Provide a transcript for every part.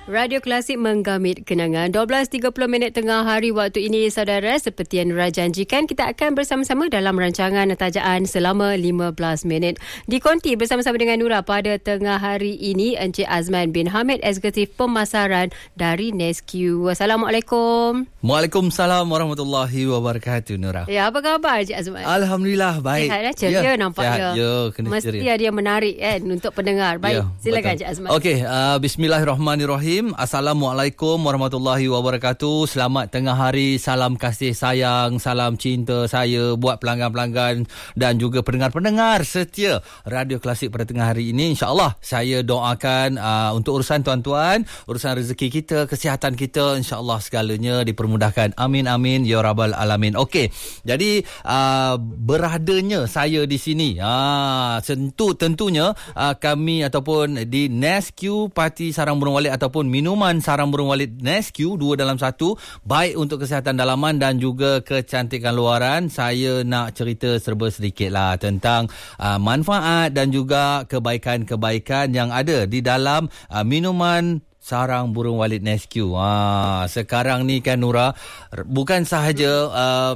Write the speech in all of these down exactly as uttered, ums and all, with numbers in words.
Radio Klasik menggamit kenangan. dua belas tiga puluh minit tengah hari waktu ini, saudara. Seperti yang Nura janjikan, kita akan bersama-sama dalam rancangan tajaan selama lima belas minit. Dikonti bersama-sama dengan Nura pada tengah hari ini, Encik Azman bin Hamid, Eksekutif Pemasaran dari Nesque. Assalamualaikum. Waalaikumsalam warahmatullahi wabarakatuh, Nura. Ya, apa khabar Encik Azman? Alhamdulillah, baik. Sihat, ceria ya, nampaknya. Sihat, ya, kena mesti ceria. ada yang menarik kan untuk pendengar. Baik, ya, silakan Encik Azman. Okey, uh, bismillahirrahmanirrahim. Assalamualaikum warahmatullahi wabarakatuh. Selamat tengah hari. Salam kasih sayang, salam cinta saya buat pelanggan-pelanggan dan juga pendengar-pendengar setia Radio Klasik pada tengah hari ini. InsyaAllah saya doakan uh, untuk urusan tuan-tuan, urusan rezeki kita, kesihatan kita, insyaAllah segalanya dipermudahkan. Amin amin ya rabbal alamin. Okey, jadi uh, beradanya saya di sini, uh, tentu tentunya uh, kami ataupun di Nesque Parti Sarang Burung Walit ataupun minuman sarang burung walit Nesque, dua dalam satu, baik untuk kesihatan dalaman dan juga kecantikan luaran. Saya nak cerita serba sedikit lah tentang uh, manfaat dan juga kebaikan-kebaikan yang ada di dalam uh, minuman sarang burung walit Nesque. Ha, sekarang ni kan Nura, bukan sahaja uh,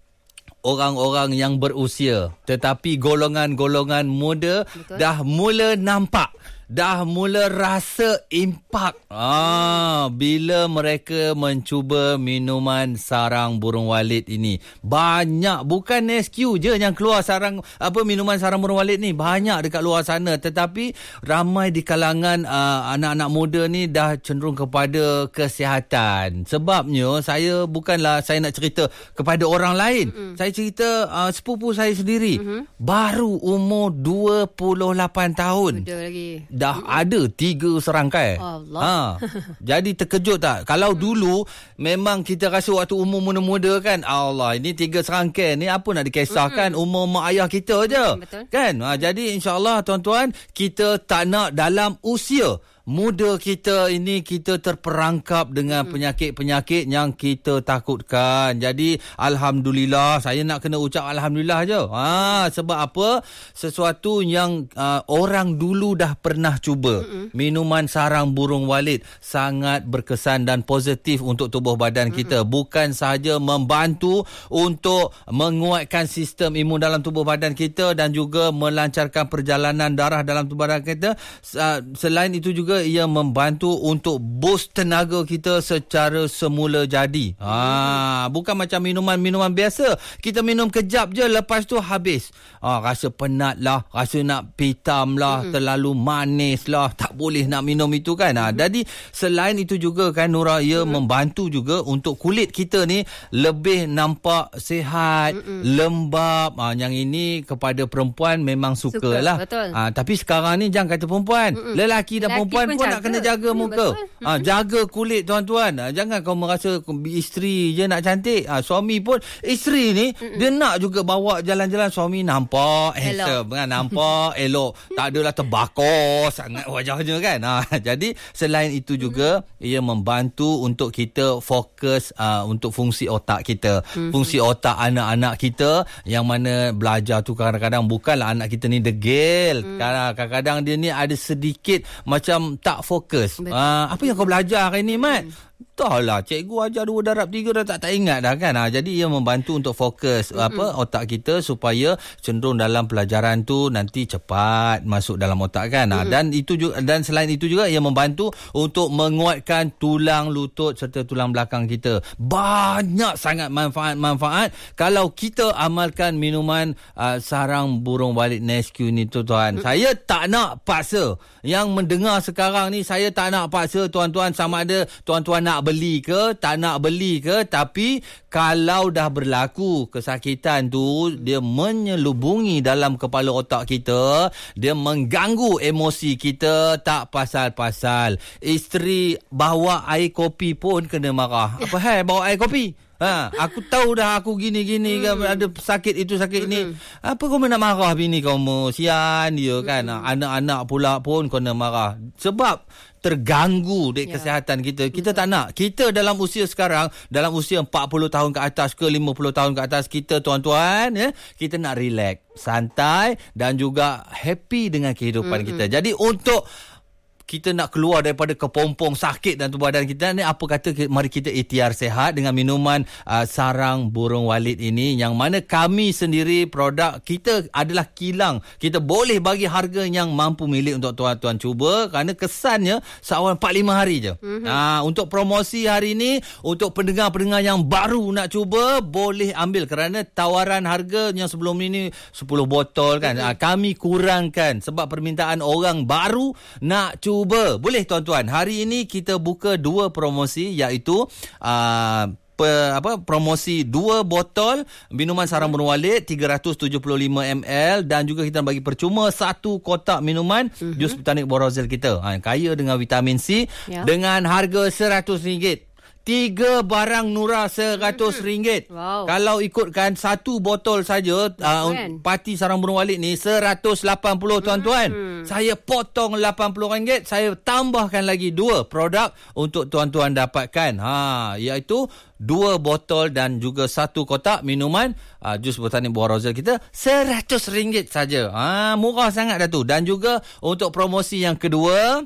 orang-orang yang berusia, tetapi golongan-golongan muda. Betul. Dah mula nampak, dah mula rasa impak ah, bila mereka mencuba minuman sarang burung walit ini. Banyak, bukan Nesque je yang keluar sarang apa minuman sarang burung walit ni, banyak dekat luar sana. Tetapi ramai di kalangan uh, anak-anak muda ni dah cenderung kepada kesihatan. Sebabnya saya bukanlah saya nak cerita kepada orang lain. Mm-mm. Saya cerita uh, sepupu saya sendiri. Mm-hmm. Baru umur dua puluh lapan tahun. Muda lagi. Dah ada tiga serangkai. Allah. Ha. Jadi terkejut tak? Kalau dulu memang kita rasa waktu umur muda-muda kan, Allah, ini tiga serangkai ni apa nak dikisahkan, mm-hmm. umur mak ayah kita je. Mm, betul. Kan? Ha, jadi insya-Allah tuan-tuan, kita tak nak dalam usia muda kita ini kita terperangkap dengan hmm. penyakit-penyakit yang kita takutkan. Jadi alhamdulillah, saya nak kena ucap alhamdulillah je. Ha, sebab apa? Sesuatu yang uh, orang dulu dah pernah cuba. Hmm. Minuman sarang burung walit sangat berkesan dan positif untuk tubuh badan hmm. kita. Bukan sahaja membantu untuk menguatkan sistem imun dalam tubuh badan kita dan juga melancarkan perjalanan darah dalam tubuh badan kita. Uh, selain itu juga ia membantu untuk boost tenaga kita secara semula jadi. Ha, bukan macam minuman-minuman biasa. Kita minum kejap je, lepas tu habis. Ha, rasa penat lah, rasa nak pitam lah, mm-hmm. terlalu manis lah, tak boleh nak minum itu kan. Ha, jadi selain itu juga kan Nura, ia mm-hmm. membantu juga untuk kulit kita ni lebih nampak sihat, mm-hmm. lembap. Ha, yang ini kepada perempuan memang suka, suka lah. Ha, tapi sekarang ni jangan kata perempuan, mm-hmm. lelaki dan lelaki perempuan pun, pun nak kena jaga hmm, muka. Ha, jaga kulit tuan-tuan. Ha, jangan kau merasa isteri je nak cantik. Ha, suami pun, isteri ni Mm-mm. dia nak juga bawa jalan-jalan suami nampak handsome, kan, nampak elok. Tak adalah terbakar sangat wajahnya kan. Ha, jadi selain itu juga mm-hmm. ia membantu untuk kita fokus uh, untuk fungsi otak kita. Mm-hmm. Fungsi otak anak-anak kita yang mana belajar tu kadang-kadang bukanlah anak kita ni degil. Mm. Kadang-kadang dia ni ada sedikit macam tak fokus. Uh, apa yang kau belajar hari ni, Mat? Hmm. Tak lah, cikgu ajar dua darab tiga dah tak, tak ingat dah kan. Ha, jadi ia membantu untuk fokus mm-hmm. apa otak kita supaya cenderung dalam pelajaran tu nanti cepat masuk dalam otak kan. Ha, mm-hmm. dan itu juga, dan selain itu juga ia membantu untuk menguatkan tulang lutut serta tulang belakang kita. Banyak sangat manfaat-manfaat kalau kita amalkan minuman uh, sarang burung walit Nesque ni tuan-tuan. Mm-hmm. Saya tak nak paksa. Yang mendengar sekarang ni, saya tak nak paksa tuan-tuan sama ada tuan-tuan nak beli ke, tak nak beli ke. Tapi kalau dah berlaku kesakitan tu, dia menyelubungi dalam kepala otak kita, dia mengganggu emosi kita tak pasal-pasal. Isteri bawa air kopi pun kena marah. Apa hai bawa air kopi? Ha, aku tahu dah aku gini-gini hmm. ada sakit itu sakit hmm. ni. Apa kau nak marah bini kau? Sian dia kan. Hmm. Anak-anak pula pun kena marah. Sebab terganggu dek ya. Kesihatan kita. Kita Betul. Tak nak. Kita dalam usia sekarang, dalam usia empat puluh tahun ke atas ke lima puluh tahun ke atas, kita tuan-tuan, ya, kita nak relax, santai dan juga happy dengan kehidupan mm-hmm. kita. Jadi untuk kita nak keluar daripada kepompong sakit dan tubuh badan kita ni, apa kata mari kita ikhtiar sehat dengan minuman uh, sarang burung walit ini, yang mana kami sendiri produk kita adalah kilang. Kita boleh bagi harga yang mampu milik untuk tuan-tuan cuba, kerana kesannya seawal empat lima hari je. Mm-hmm. Uh, untuk promosi hari ini, untuk pendengar-pendengar yang baru nak cuba, boleh ambil kerana tawaran harga yang sebelum ini sepuluh botol kan. Mm-hmm. Uh, kami kurangkan sebab permintaan orang baru nak cuba. Boleh tuan-tuan, hari ini kita buka dua promosi, iaitu uh, Pe, apa promosi dua botol minuman sarang burung walit tiga ratus tujuh puluh lima mililiter, dan juga kita bagi percuma satu kotak minuman mm-hmm. jus botanik Borosil kita, ha, kaya dengan vitamin C, yeah. dengan harga seratus ringgit. Tiga barang Nura seratus ringgit. Wow. Kalau ikutkan satu botol saja, uh, parti sarang burung walit ni seratus lapan puluh tuan-tuan. Hmm. Saya potong lapan puluh ringgit, saya tambahkan lagi dua produk untuk tuan-tuan dapatkan. Ha, iaitu dua botol dan juga satu kotak minuman uh, jus botanik buah rozal kita seratus ringgit saja. Ha, murah sangat dah tu. Dan juga untuk promosi yang kedua,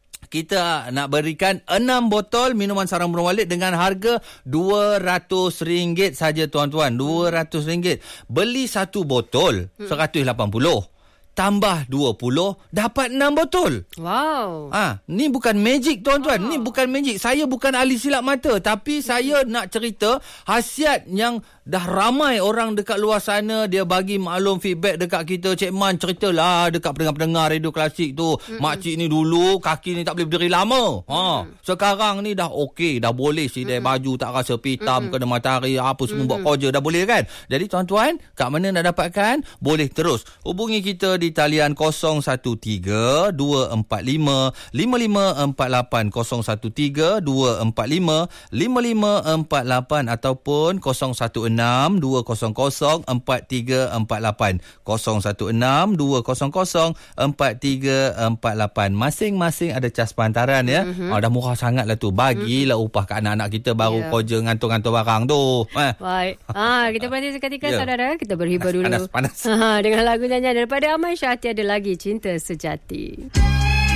kita nak berikan enam botol minuman sarang burung walit dengan harga dua ratus ringgit saja tuan-tuan. dua ratus ringgit. Beli satu botol hmm. seratus lapan puluh. Tambah dua puluh, dapat enam botol. Wow. Ah, ni bukan magic tuan-tuan. Wow. Ni bukan magic. Saya bukan ahli silap mata, tapi hmm. saya nak cerita khasiat yang dah ramai orang dekat luar sana dia bagi maklum feedback dekat kita. Cik Man ceritalah dekat pendengar-pendengar radio klasik tu. Hmm. Makcik ni dulu kaki ni tak boleh berdiri lama. Ha, hmm. sekarang ni dah okey, dah boleh sidai hmm. baju tak rasa pitam hmm. kena matahari apa semua hmm. buat kerja dah boleh kan. Jadi tuan-tuan, kat mana nak dapatkan? Boleh terus hubungi kita di talian kosong satu tiga dua empat lima lima lima empat lapan, kosong satu tiga dua empat lima lima lima empat lapan, ataupun kosong satu enam dua kosong kosong empat tiga empat lapan, kosong satu enam dua kosong kosong empat tiga empat lapan. Masing-masing ada cas pantaran ya. Mm-hmm. Oh, dah murah sangat lah tu. Bagilah mm-hmm. upah kat anak-anak kita baru yeah. kerja ngantor-ngantor barang tu. Eh. Baik. Ah, kita berhenti seketika yeah. saudara. Kita berhibur dulu. Panas, panas. Ha, dengan lagu nyanyian daripada Aman Syah, Tiada Lagi Cinta Sejati.